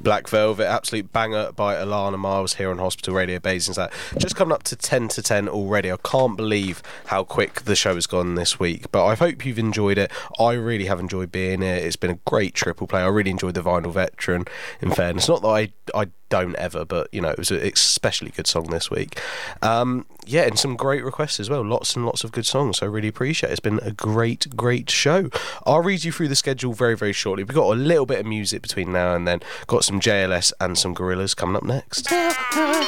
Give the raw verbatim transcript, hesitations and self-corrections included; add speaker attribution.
Speaker 1: Black Velvet, absolute banger by Alana Miles here on Hospital Radio Basingstoke. Just coming up to ten to ten already. I can't believe how quick the show has gone this week, but I hope you've enjoyed it. I really have enjoyed being here. It's been a great triple play. I really enjoyed the Vinyl Veteran, in fairness. Not that I, I don't ever, but you know, it was an especially good song this week. Um, yeah, and some great requests as well. Lots and lots of good songs, so I really appreciate it. It's been a great, great show. I'll read you through the schedule very, very shortly. We've got a little bit of music between now and then. Got some J L S and some Gorillaz coming up next.